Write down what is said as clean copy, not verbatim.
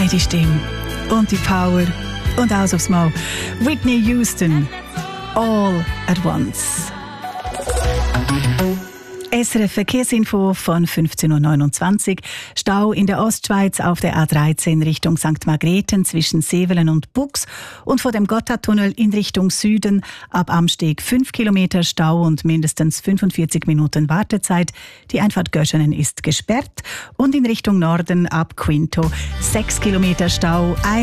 die Stimme und die Power und aus aufs Mal. Whitney Houston, All at Once. SRF Verkehrsinfo von 15.29 Uhr. Stau in der Ostschweiz auf der A13 Richtung St. Margrethen zwischen Sevelen und Bux und vor dem Gotthardtunnel in Richtung Süden ab Amsteg 5 Kilometer Stau und mindestens 45 Minuten Wartezeit. Die Einfahrt Göschenen ist gesperrt und in Richtung Norden ab Quinto 6 Kilometer Stau.